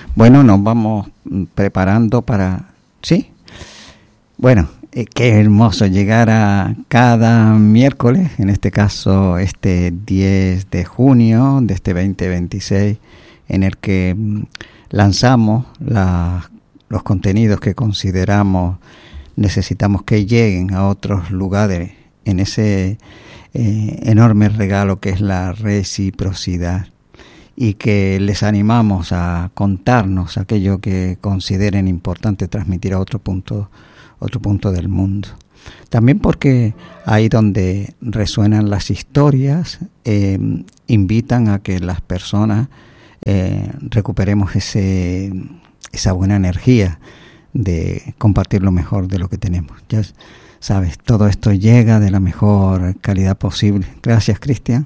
Bueno, nos vamos preparando para... ¿Sí? Bueno, qué hermoso llegar a cada miércoles, en este caso este 10 de junio de este 2026, en el que lanzamos los contenidos que consideramos necesitamos que lleguen a otros lugares en ese enorme regalo que es la reciprocidad, y que les animamos a contarnos aquello que consideren importante transmitir a otro punto del mundo. También porque ahí donde resuenan las historias, invitan a que las personas recuperemos esa buena energía de compartir lo mejor de lo que tenemos. Ya sabes, todo esto llega de la mejor calidad posible. Gracias, Cristian.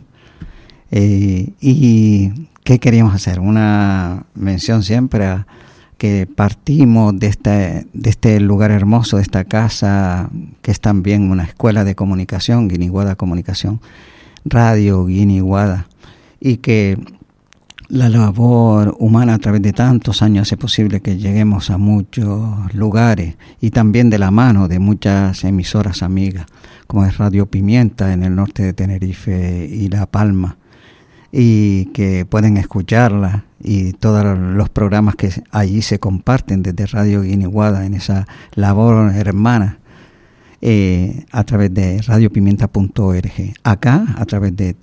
¿Y qué queríamos hacer? Una mención siempre a que partimos de este lugar hermoso, de esta casa, que es también una escuela de comunicación, Guiniguada Comunicación, Radio Guiniguada, y que la labor humana a través de tantos años hace posible que lleguemos a muchos lugares, y también de la mano de muchas emisoras amigas, como es Radio Pimienta en el norte de Tenerife y La Palma, y que pueden escucharla, y todos los programas que allí se comparten desde Radio Guiniguada en esa labor hermana, a través de radiopimienta.org, acá a través de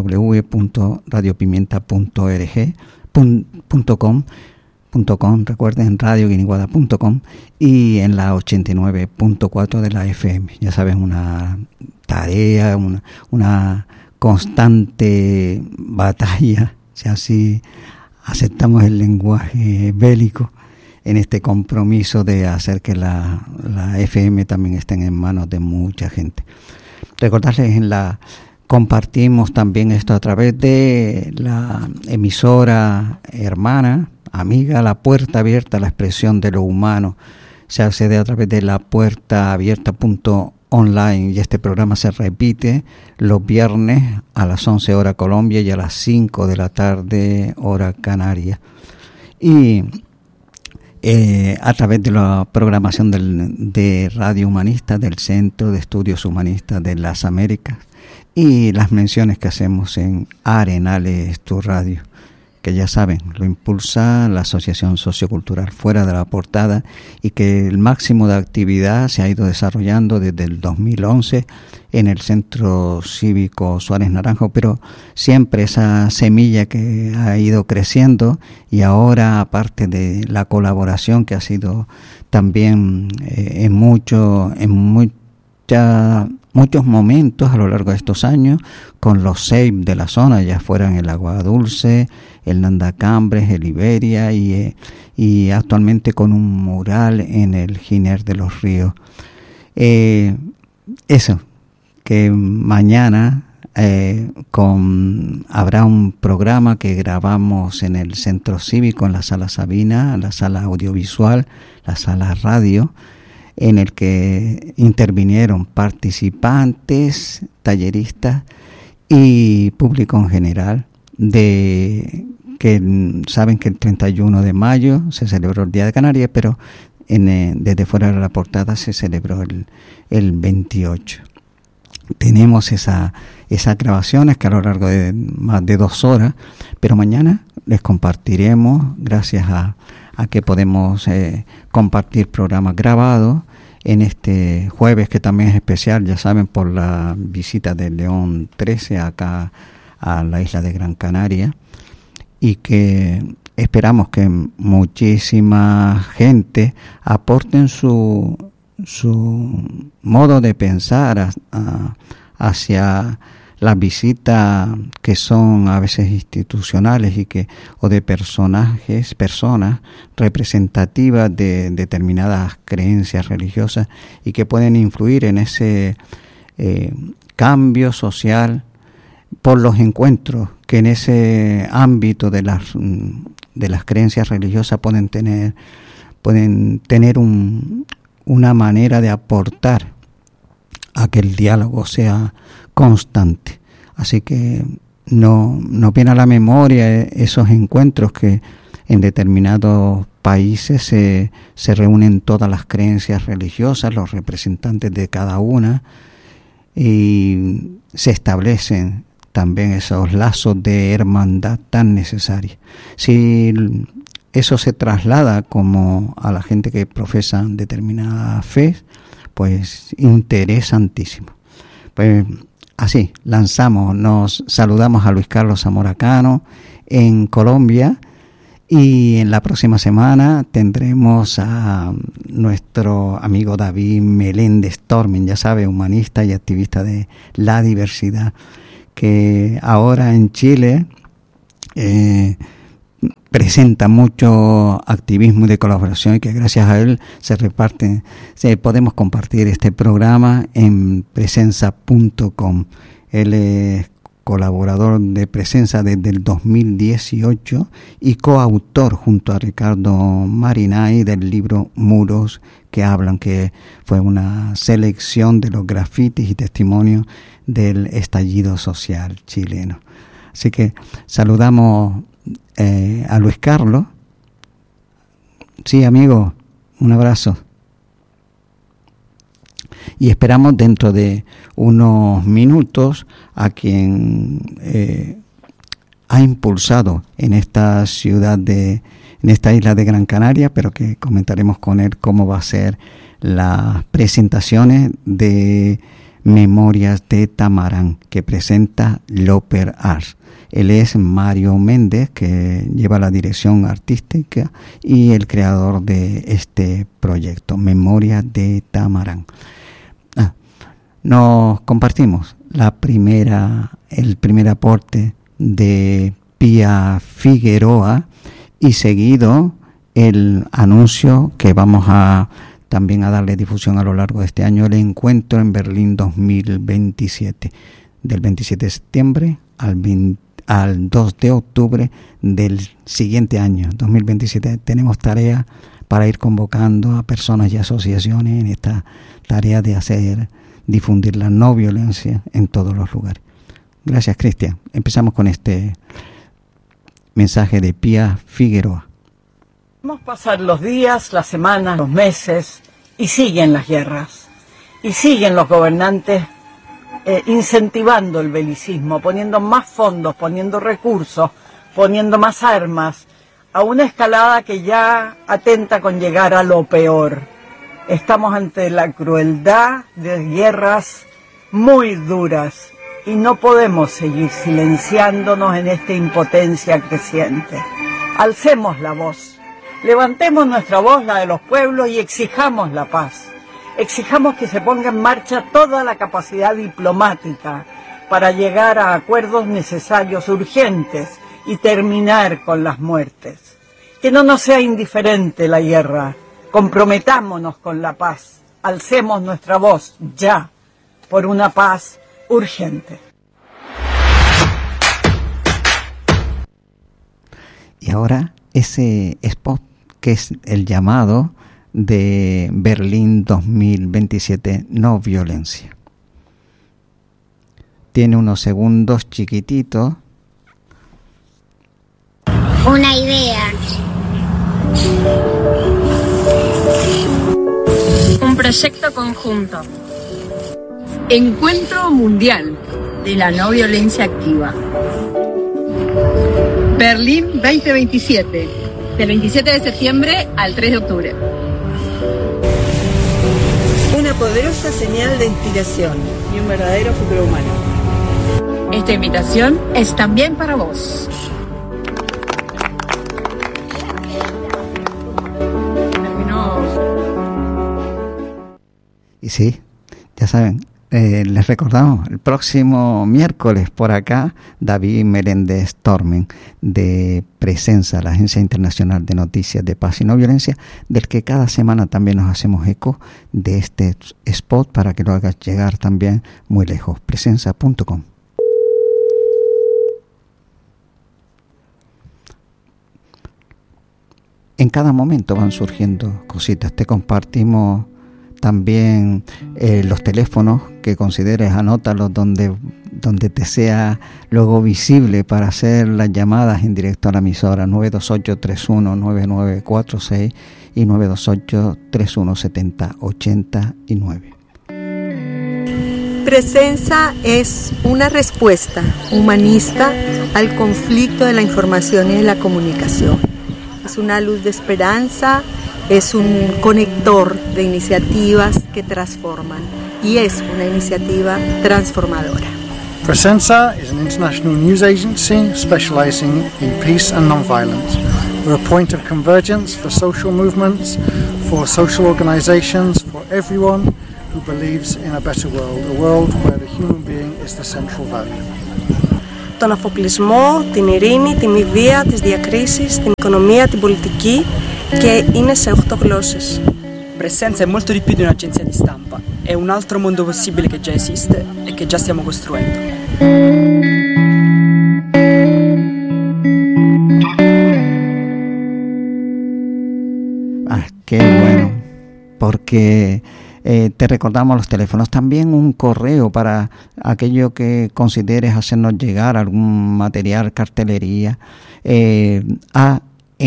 www.radiopimienta.org.com, recuerden, radioguiniguada.com, y en la 89.4 de la FM. Ya saben, una tarea, una constante batalla, si así aceptamos el lenguaje bélico, en este compromiso de hacer que la FM también estén en manos de mucha gente. Recordarles, compartimos también esto a través de la emisora hermana, amiga, La Puerta Abierta, la expresión de lo humano. Se accede a través de lapuertaabierta.online, y este programa se repite los viernes a las 11 hora Colombia y a las 5 de la tarde hora Canaria. Y a través de la programación de Radio Humanista del Centro de Estudios Humanistas de las Américas, y las menciones que hacemos en Arenales Tu Radio, que ya saben, lo impulsa la Asociación Sociocultural Fuera de la Portada, y que el máximo de actividad se ha ido desarrollando desde el 2011 en el Centro Cívico Suárez Naranjo, pero siempre esa semilla que ha ido creciendo, y ahora, aparte de la colaboración que ha sido también en muchos momentos a lo largo de estos años, con los SEIP de la zona, ya fueran el Agua Dulce, el Nandacambres, el Iberia, y actualmente con un mural en el Giner de los Ríos. Eso, que mañana habrá un programa que grabamos en el Centro Cívico, en la Sala Sabina, la Sala Audiovisual, la Sala Radio, en el que intervinieron participantes, talleristas y público en general, que saben que el 31 de mayo se celebró el Día de Canarias, pero desde Fuera de la Portada se celebró el 28. Tenemos esas grabaciones que a lo largo de más de 2 horas, pero mañana les compartiremos, gracias a que podemos compartir programas grabados en este jueves, que también es especial, ya saben, por la visita de León XIII acá a la isla de Gran Canaria, y que esperamos que muchísima gente aporten su modo de pensar hacia las visitas que son a veces institucionales o de personas representativas de determinadas creencias religiosas, y que pueden influir en ese cambio social por los encuentros que en ese ámbito de las creencias religiosas pueden tener una manera de aportar a que el diálogo sea constante. Así que nos viene a la memoria esos encuentros que en determinados países se reúnen todas las creencias religiosas, los representantes de cada una, y se establecen también esos lazos de hermandad tan necesarios. Si eso se traslada como a la gente que profesa determinada fe, pues interesantísimo. Pues así, nos saludamos a Luis Carlos Zamora Cano en Colombia, y en la próxima semana tendremos a nuestro amigo David Meléndez Tormen, ya sabe, humanista y activista de la diversidad, que ahora en Chile presenta mucho activismo y de colaboración, y que gracias a él podemos compartir este programa en presenza.com. Él es colaborador de Presenza desde el 2018 y coautor junto a Ricardo Marinay del libro Muros que hablan, que fue una selección de los grafitis y testimonios del estallido social chileno. Así que saludamos a Luis Carlos. Sí, amigo, un abrazo. Y esperamos dentro de unos minutos a quien ha impulsado en esta en esta isla de Gran Canaria, pero que comentaremos con él cómo va a ser las presentaciones de Memorias de Tamarán, que presenta Loper Arts. Él es Mario Méndez, que lleva la dirección artística y el creador de este proyecto, Memorias de Tamarán. Nos compartimos el primer aporte de Pía Figueroa, y seguido el anuncio que vamos también a darle difusión a lo largo de este año, el encuentro en Berlín 2027, del 27 de septiembre al 2 de octubre del siguiente año, 2027. Tenemos tarea para ir convocando a personas y asociaciones en esta tarea de difundir la no violencia en todos los lugares. Gracias, Cristian. Empezamos con este mensaje de Pía Figueroa. Vamos a pasar los días, las semanas, los meses, y siguen las guerras, y siguen los gobernantes incentivando el belicismo, poniendo más fondos, poniendo recursos, poniendo más armas, a una escalada que ya atenta con llegar a lo peor. Estamos ante la crueldad de guerras muy duras y no podemos seguir silenciándonos en esta impotencia creciente. Alcemos la voz, levantemos nuestra voz, la de los pueblos, y exijamos la paz. Exijamos que se ponga en marcha toda la capacidad diplomática para llegar a acuerdos necesarios, urgentes, y terminar con las muertes. Que no nos sea indiferente la guerra. Comprometámonos con la paz, alcemos nuestra voz ya por una paz urgente. Y ahora ese spot que es el llamado de Berlín 2027, no violencia. Tiene unos segundos chiquititos. Una idea. Un proyecto conjunto. Encuentro Mundial de la No Violencia Activa. Berlín 2027, del 27 de septiembre al 3 de octubre. Una poderosa señal de inspiración y un verdadero futuro humano. Esta invitación es también para vos. Y sí, ya saben, les recordamos, el próximo miércoles por acá, David Meléndez Tormen, de Presenza, la Agencia Internacional de Noticias de Paz y No Violencia, del que cada semana también nos hacemos eco de este spot para que lo hagas llegar también muy lejos, presenza.com. En cada momento van surgiendo cositas, te también los teléfonos que consideres, anótalos donde te sea luego visible para hacer las llamadas en directo a la emisora, 928-31-9946 y 928-31-70-89. Presenza es una respuesta humanista al conflicto de la información y de la comunicación. Es una luz de esperanza, es un conector de iniciativas que transforman y es una iniciativa transformadora. Presenza is an international news agency specializing in peace and non-violence. We're a point of convergence for social movements, for social organizations, for everyone who believes in a better world where the human being is the central value. Τον αφοπλισμό, την ειρήνη, τη μη βία, τις διακρίσεις, την οικονομία, την πολιτική και είναι σε 8 γλώσσες. Presenza è molto di più di un'agenzia di stampa, è un altro mondo possibile che già esiste e che già stiamo costruendo. Qué bueno, porque te recordamos los teléfonos, también un correo para aquello que consideres hacernos llegar algún material, cartelería, a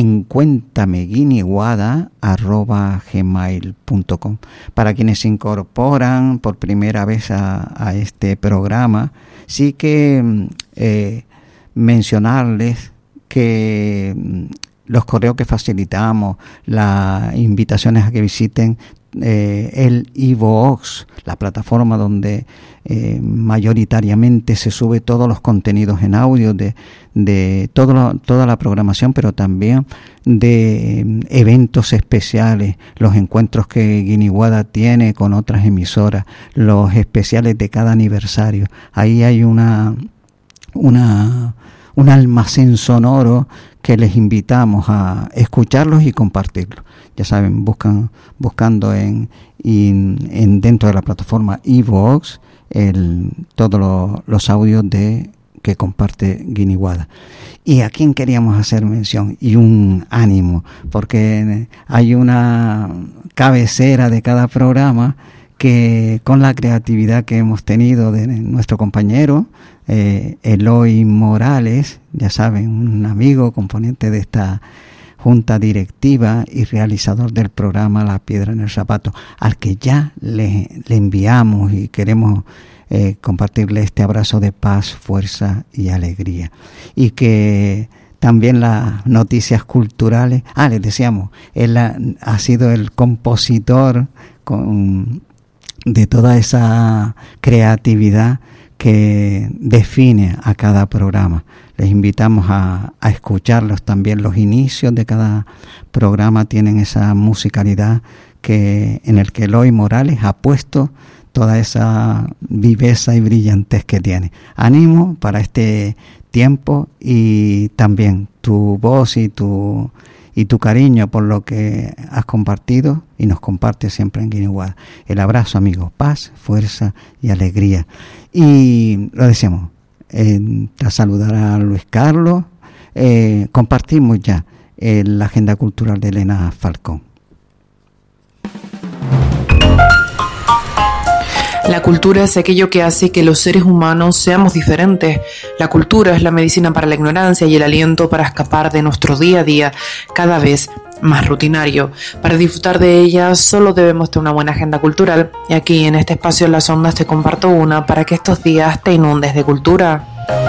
encuéntameguiniguada@gmail.com. Para quienes se incorporan por primera vez a este programa, sí que mencionarles que los correos que facilitamos, las invitaciones a que visiten el iVoox, la plataforma donde mayoritariamente se sube todos los contenidos en audio de toda la programación, pero también de eventos especiales, los encuentros que Guiniguada tiene con otras emisoras, los especiales de cada aniversario. Ahí hay un almacén sonoro que les invitamos a escucharlos y compartirlos. Ya saben, buscando en dentro de la plataforma iVoox todos los audios que comparte Guiniguada. Y a quién queríamos hacer mención y un ánimo, porque hay una cabecera de cada programa que, con la creatividad que hemos tenido de nuestro compañero Eloy Morales, ya saben, un amigo, componente de esta junta directiva y realizador del programa La Piedra en el Zapato, al que ya le enviamos y queremos compartirle este abrazo de paz, fuerza y alegría. Y que también las noticias culturales, les decíamos, él ha sido el compositor de toda esa creatividad que define a cada programa. Les invitamos a escucharlos también. Los inicios de cada programa tienen esa musicalidad en el que Eloy Morales ha puesto toda esa viveza y brillantez que tiene. Ánimo para este tiempo y también tu voz y tu cariño por lo que has compartido y nos compartes siempre en Guiniguada. El abrazo, amigo, paz, fuerza y alegría. Y lo decimos, tras saludar a Luis Carlos, compartimos ya la agenda cultural de Elena Falcón. La cultura es aquello que hace que los seres humanos seamos diferentes. La cultura es la medicina para la ignorancia y el aliento para escapar de nuestro día a día cada vez más rutinario. Para disfrutar de ella solo debemos tener una buena agenda cultural, y aquí en este espacio en las ondas te comparto una para que estos días te inundes de cultura.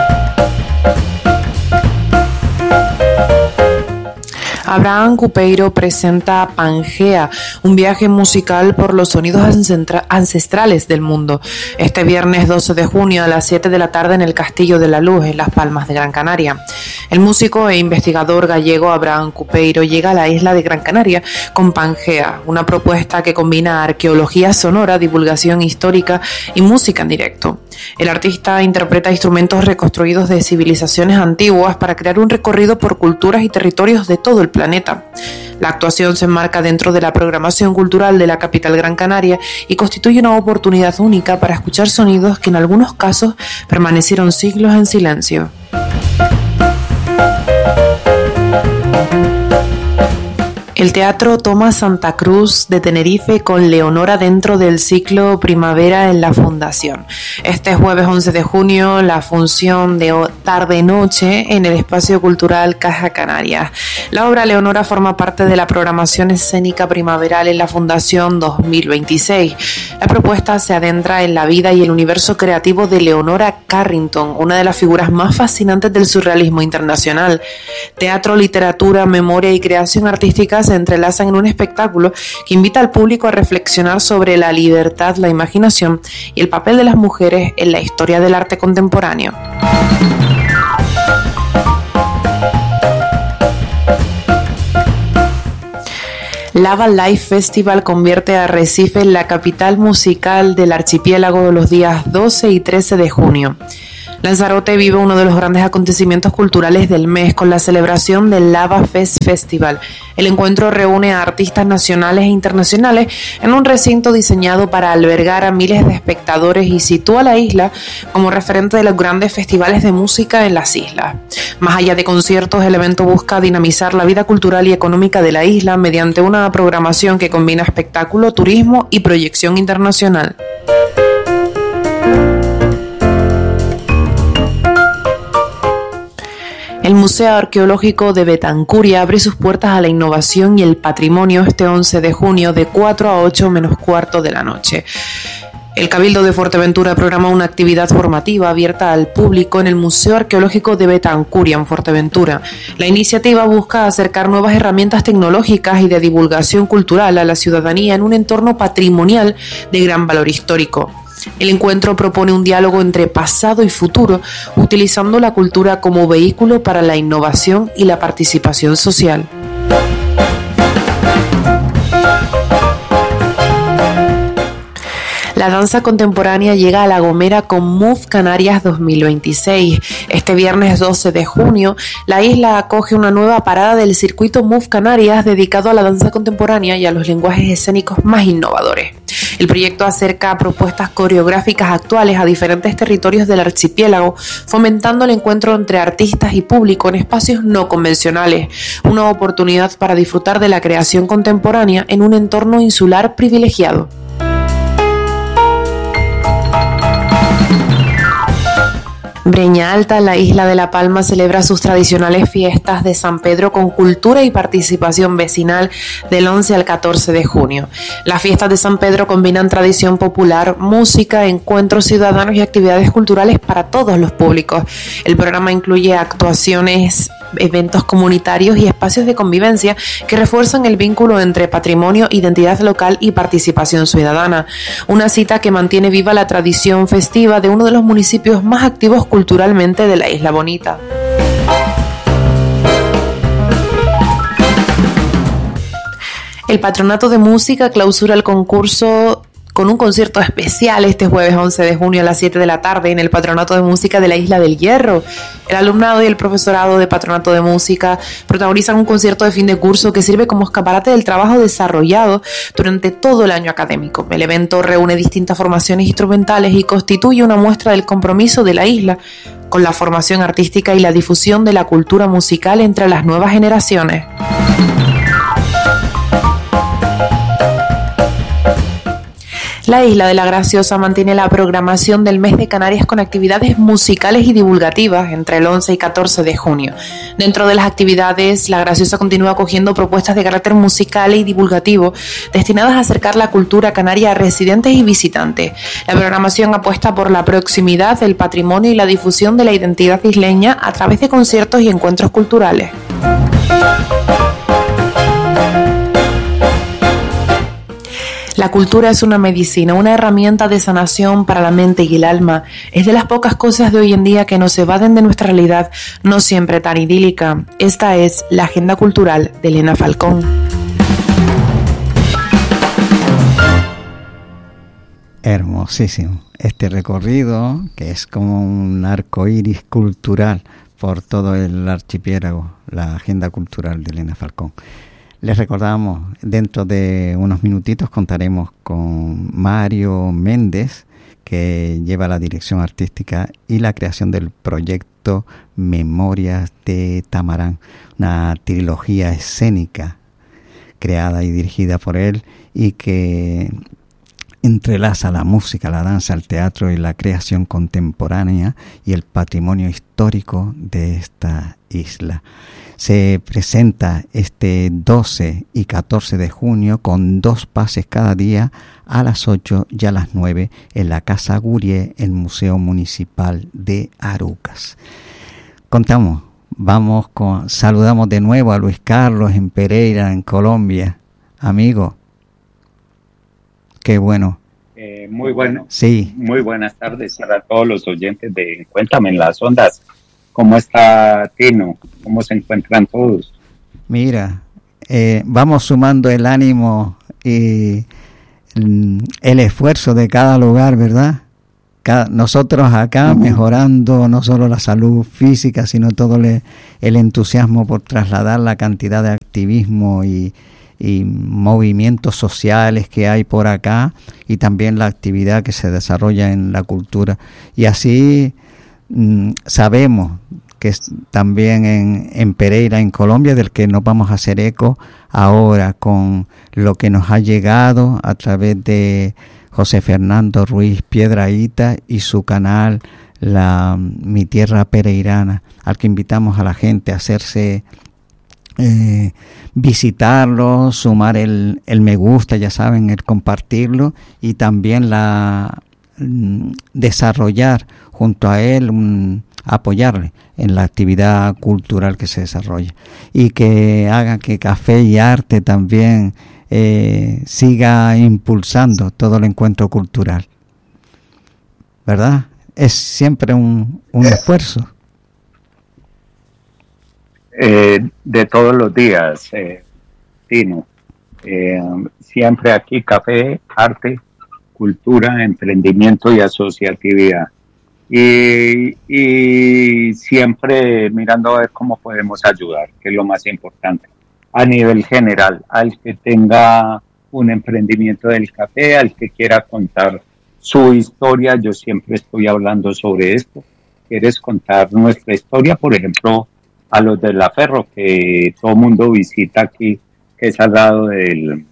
Abraham Cupeiro presenta Pangea, un viaje musical por los sonidos ancestrales del mundo. Este viernes 12 de junio a las 7 de la tarde en el Castillo de la Luz, en Las Palmas de Gran Canaria. El músico e investigador gallego Abraham Cupeiro llega a la isla de Gran Canaria con Pangea, una propuesta que combina arqueología sonora, divulgación histórica y música en directo. El artista interpreta instrumentos reconstruidos de civilizaciones antiguas para crear un recorrido por culturas y territorios de todo el planeta. La actuación se enmarca dentro de la programación cultural de la capital Gran Canaria y constituye una oportunidad única para escuchar sonidos que en algunos casos permanecieron siglos en silencio. El Teatro Tomás Santa Cruz de Tenerife con Leonora dentro del ciclo Primavera en la Fundación. Este jueves 11 de junio, la función de tarde-noche en el Espacio Cultural Caja Canarias. La obra Leonora forma parte de la programación escénica primaveral en la Fundación 2026. La propuesta se adentra en la vida y el universo creativo de Leonora Carrington, una de las figuras más fascinantes del surrealismo internacional. Teatro, literatura, memoria y creación artística se entrelazan en un espectáculo que invita al público a reflexionar sobre la libertad, la imaginación y el papel de las mujeres en la historia del arte contemporáneo. Lava Live Festival convierte a Arrecife en la capital musical del archipiélago los días 12 y 13 de junio. Lanzarote vive uno de los grandes acontecimientos culturales del mes con la celebración del Lava Fest Festival. El encuentro reúne a artistas nacionales e internacionales en un recinto diseñado para albergar a miles de espectadores y sitúa a la isla como referente de los grandes festivales de música en las islas. Más allá de conciertos, el evento busca dinamizar la vida cultural y económica de la isla mediante una programación que combina espectáculo, turismo y proyección internacional. El Museo Arqueológico de Betancuria abre sus puertas a la innovación y el patrimonio este 11 de junio de 4 a 8 menos cuarto de la noche. El Cabildo de Fuerteventura programa una actividad formativa abierta al público en el Museo Arqueológico de Betancuria, en Fuerteventura. La iniciativa busca acercar nuevas herramientas tecnológicas y de divulgación cultural a la ciudadanía en un entorno patrimonial de gran valor histórico. El encuentro propone un diálogo entre pasado y futuro, utilizando la cultura como vehículo para la innovación y la participación social. La danza contemporánea llega a La Gomera con Move Canarias 2026. Este viernes 12 de junio, la isla acoge una nueva parada del circuito Move Canarias dedicado a la danza contemporánea y a los lenguajes escénicos más innovadores. El proyecto acerca propuestas coreográficas actuales a diferentes territorios del archipiélago, fomentando el encuentro entre artistas y público en espacios no convencionales, una oportunidad para disfrutar de la creación contemporánea en un entorno insular privilegiado. Breña Alta, la isla de La Palma, celebra sus tradicionales fiestas de San Pedro con cultura y participación vecinal del 11 al 14 de junio. Las fiestas de San Pedro combinan tradición popular, música, encuentros ciudadanos y actividades culturales para todos los públicos. El programa incluye actuaciones, eventos comunitarios y espacios de convivencia que refuerzan el vínculo entre patrimonio, identidad local y participación ciudadana. Una cita que mantiene viva la tradición festiva de uno de los municipios más activos culturalmente de la Isla Bonita. El Patronato de Música clausura el concurso con un concierto especial este jueves 11 de junio a las 7 de la tarde en el Patronato de Música de la Isla del Hierro. El alumnado y el profesorado de Patronato de Música protagonizan un concierto de fin de curso que sirve como escaparate del trabajo desarrollado durante todo el año académico. El evento reúne distintas formaciones instrumentales y constituye una muestra del compromiso de la isla con la formación artística y la difusión de la cultura musical entre las nuevas generaciones. La Isla de la Graciosa mantiene la programación del mes de Canarias con actividades musicales y divulgativas entre el 11 y 14 de junio. Dentro de las actividades, La Graciosa continúa acogiendo propuestas de carácter musical y divulgativo destinadas a acercar la cultura canaria a residentes y visitantes. La programación apuesta por la proximidad, el patrimonio y la difusión de la identidad isleña a través de conciertos y encuentros culturales. La cultura es una medicina, una herramienta de sanación para la mente y el alma. Es de las pocas cosas de hoy en día que nos evaden de nuestra realidad, no siempre tan idílica. Esta es la Agenda Cultural de Elena Falcón. Hermosísimo. Este recorrido, que es como un arco iris cultural por todo el archipiélago, la Agenda Cultural de Elena Falcón. Les recordamos, dentro de unos minutitos contaremos con Mario Méndez, que lleva la dirección artística y la creación del proyecto Memorias de Tamarán, una trilogía escénica creada y dirigida por él, y que entrelaza la música, la danza, el teatro y la creación contemporánea y el patrimonio histórico de esta isla. Se presenta este 12 y 14 de junio con 2 pases cada día a las 8 y a las 9 en la Casa Gurie, el Museo Municipal de Arucas. Saludamos de nuevo a Luis Carlos en Pereira, en Colombia. Amigo, qué bueno. Muy bueno. Sí. Muy buenas tardes para todos los oyentes de Cuéntame en las Ondas. ¿Cómo está Tino? ¿Cómo se encuentran todos? Mira, vamos sumando el ánimo y el esfuerzo de cada lugar, ¿verdad? Nosotros acá mejorando no solo la salud física, sino todo el entusiasmo por trasladar la cantidad de activismo y movimientos sociales que hay por acá, y también la actividad que se desarrolla en la cultura. Y así sabemos que también en Pereira, en Colombia, del que nos vamos a hacer eco ahora con lo que nos ha llegado a través de José Fernando Ruiz Piedrahíta y su canal Mi Tierra Pereirana, al que invitamos a la gente a hacerse visitarlo, sumar el me gusta, ya saben, el compartirlo, y también desarrollar junto a él, apoyarle en la actividad cultural que se desarrolla, y que haga que Café y Arte también siga impulsando todo el encuentro cultural, ¿verdad? Es siempre un esfuerzo. De todos los días, Tino. Siempre aquí Café, Arte, Cultura, Emprendimiento y Asociatividad. Y siempre mirando a ver cómo podemos ayudar, que es lo más importante. A nivel general, al que tenga un emprendimiento del café, al que quiera contar su historia, yo siempre estoy hablando sobre esto. ¿Quieres contar nuestra historia? Por ejemplo, a los de La Ferro, que todo el mundo visita aquí, que es al lado del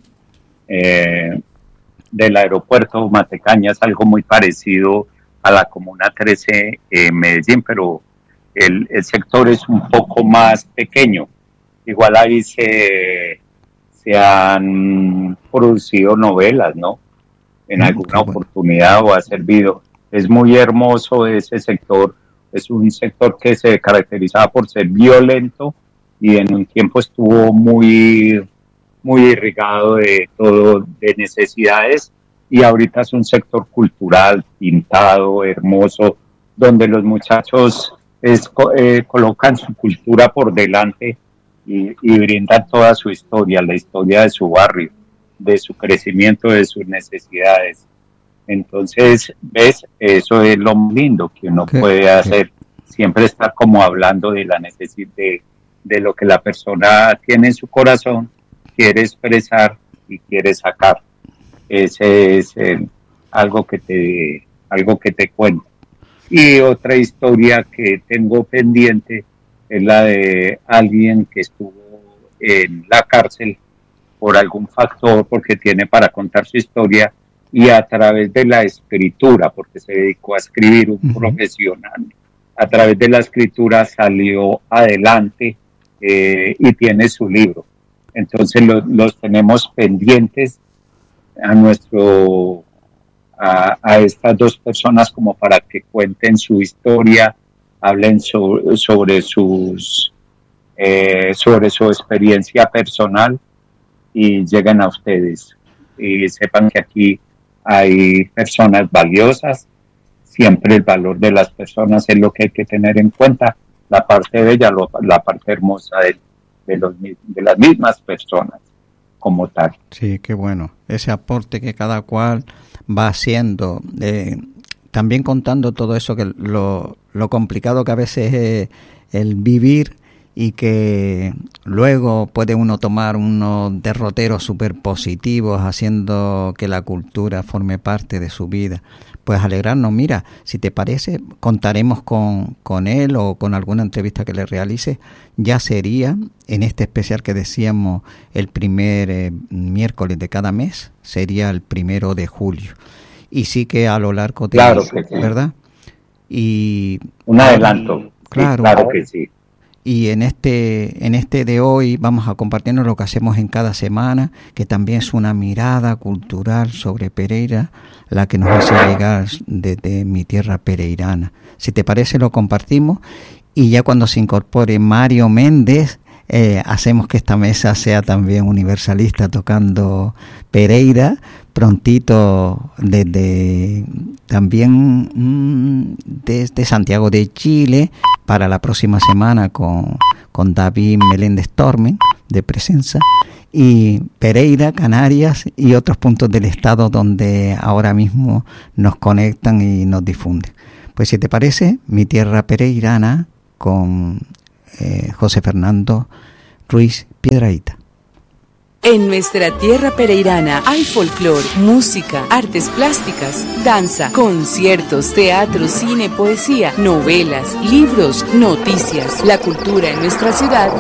aeropuerto Matecaña, es algo muy parecido a la Comuna 13 en Medellín, pero el sector es un poco más pequeño. Igual ahí se han producido novelas, ¿no? En alguna oportunidad o ha servido. Es muy hermoso ese sector. Es un sector que se caracterizaba por ser violento y en un tiempo estuvo muy, muy irrigado de necesidades, y ahorita es un sector cultural, pintado, hermoso, donde los muchachos colocan su cultura por delante y brindan toda su historia, la historia de su barrio, de su crecimiento, de sus necesidades. Entonces, ¿ves? Eso es lo lindo que uno puede hacer, siempre estar como hablando de la necesidad, de lo que la persona tiene en su corazón, quiere expresar y quiere sacar. Ese es algo que te cuento. Y otra historia que tengo pendiente es la de alguien que estuvo en la cárcel por algún factor, porque tiene para contar su historia, y a través de la escritura, porque se dedicó a escribir, un profesional, a través de la escritura salió adelante y tiene su libro. Entonces los tenemos pendientes a estas dos personas como para que cuenten su historia, hablen sobre su experiencia personal y lleguen a ustedes y sepan que aquí hay personas valiosas. Siempre el valor de las personas es lo que hay que tener en cuenta, la parte bella, la parte hermosa de las mismas personas como tal. Sí, qué bueno. Ese aporte que cada cual va haciendo, también contando todo eso, que lo complicado que a veces es el vivir, y que luego puede uno tomar unos derroteros súper positivos haciendo que la cultura forme parte de su vida. pues alegrarnos. Mira, si te parece, contaremos con él o con alguna entrevista que le realice. Ya sería, en este especial que decíamos, el primer miércoles de cada mes, sería el 1 de julio. Y sí que a lo largo de... Claro que sí. ¿Verdad? Y... Un adelanto. Claro, sí, claro que sí. Y en este de hoy vamos a compartirnos lo que hacemos en cada semana, que también es una mirada cultural sobre Pereira, la que nos hace llegar desde mi tierra pereirana. Si te parece, lo compartimos, y ya cuando se incorpore Mario Méndez, hacemos que esta mesa sea también universalista, tocando Pereira, prontito desde Santiago de Chile, para la próxima semana con David Meléndez Tormen de Presenza, y Pereira, Canarias y otros puntos del estado donde ahora mismo nos conectan y nos difunden. Pues si te parece, mi tierra pereirana con José Fernando Ruiz Piedrahita. En nuestra tierra pereirana hay folclor, música, artes plásticas, danza, conciertos, teatro, cine, poesía, novelas, libros, noticias. La cultura en nuestra ciudad